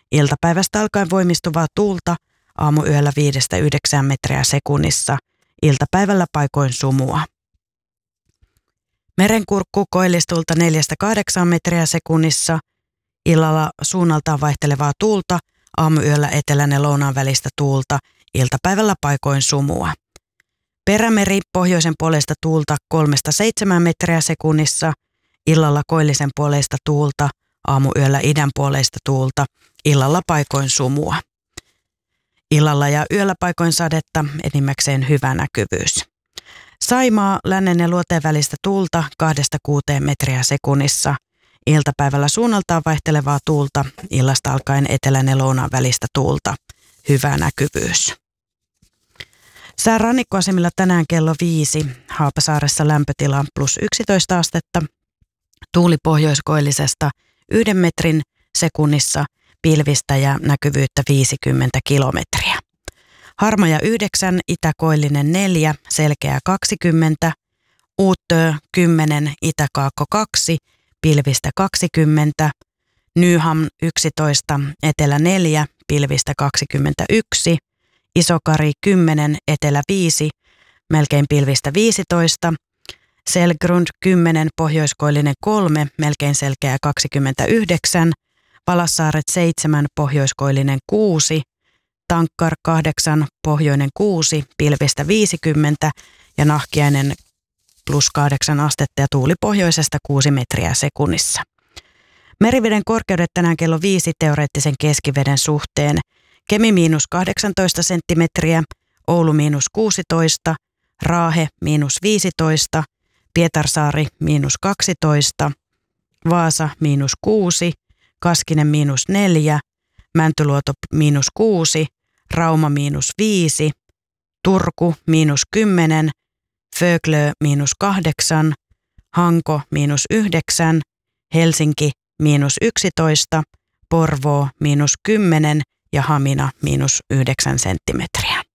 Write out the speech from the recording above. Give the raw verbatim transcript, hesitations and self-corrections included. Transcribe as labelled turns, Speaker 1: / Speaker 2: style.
Speaker 1: Iltapäivästä alkaen voimistuvaa tuulta, aamuyöllä viidestä yhdeksään metriä sekunnissa, iltapäivällä paikoin sumua. Merenkurkku koillistuulta neljästä kahdeksaan metriä sekunnissa, illalla suunnaltaan vaihtelevaa tuulta, aamuyöllä etelän ja lounaan välistä tuulta, iltapäivällä paikoin sumua. Perämeri pohjoisen puolesta tuulta kolmesta seitsemään metriä sekunnissa, illalla koillisen puoleista tuulta, aamuyöllä idän puoleista tuulta, illalla paikoin sumua. Illalla ja yöllä paikoin sadetta, enimmäkseen hyvä näkyvyys. Saimaa lännen ja luoteen välistä tuulta kahdesta kuuteen metriä sekunnissa, iltapäivällä suunnaltaan vaihtelevaa tuulta, illasta alkaen etelän ja lounaan välistä tuulta, hyvä näkyvyys. Sään rannikkoasemilla tänään kello viisi, Haapasaaressa lämpötila plus yksitoista astetta, tuuli pohjoiskoillisesta yhden metrin sekunnissa, pilvistä ja näkyvyyttä viisikymmentä kilometriä. Harmaja yhdeksän, itäkoillinen neljä, selkeä kaksikymmentä, Uuttöö kymmenen, itäkaakko kaksi, pilvistä kaksikymmentä, Nyham yksitoista, etelä neljä, pilvistä kaksikymmentäyksi, Isokari kymmenen, etelä viisi, melkein pilvistä viisitoista, Selgrund kymmenen, pohjoiskoillinen kolme, melkein selkeä kaksikymmentäyhdeksän, Palassaaret seitsemän, pohjoiskoillinen kuusi, Tankkar kahdeksan, pohjoinen kuusi, pilvistä viisikymmentä ja Nahkiainen plus kahdeksan astetta ja tuuli pohjoisesta kuusi metriä sekunnissa. Meriveden korkeudet tänään kello viisi teoreettisen keskiveden suhteen. Kemi miinus kahdeksantoista senttimetriä, Oulu miinus kuusitoista, Raahe miinus viisitoista, Pietarsaari miinus kaksitoista, Vaasa miinus kuusi, Kaskinen miinus neljä, Mäntyluoto miinus kuusi, Rauma miinus viisi, Turku miinus kymmenen, Föglö miinus kahdeksan, Hanko miinus yhdeksän, Helsinki miinus yksitoista, Porvoo miinus kymmenen ja Hamina miinus yhdeksän senttimetriä.